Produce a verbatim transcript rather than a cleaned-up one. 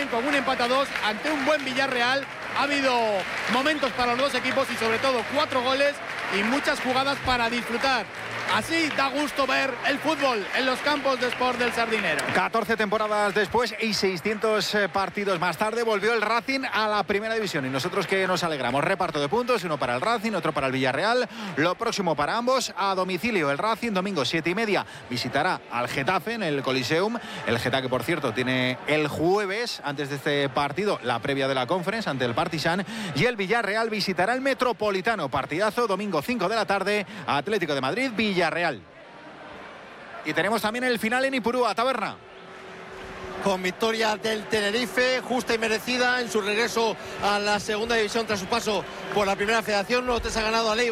siguen con un empate a dos ante un buen Villarreal. Ha habido momentos para los dos equipos y sobre todo cuatro goles y muchas jugadas para disfrutar. Así da gusto ver el fútbol en los campos de Sport del Sardinero. catorce temporadas después y seiscientos partidos más tarde volvió el Racing a la primera división y nosotros que nos alegramos. Reparto de puntos, uno para el Racing, otro para el Villarreal. Lo próximo para ambos a domicilio. El Racing domingo siete y media visitará al Getafe en el Coliseum. El Getafe, que por cierto tiene el jueves, antes de este partido, la previa de la Conference ante el Partizan. Y el Villarreal visitará el Metropolitano. Partidazo domingo cinco de la tarde, Atlético de Madrid, Villarreal. Villarreal. Y tenemos también el final en Ipurúa, Taberna. Con victoria del Tenerife, justa y merecida en su regreso a la segunda división tras su paso por la primera federación. Lotes ha ganado a Leibar.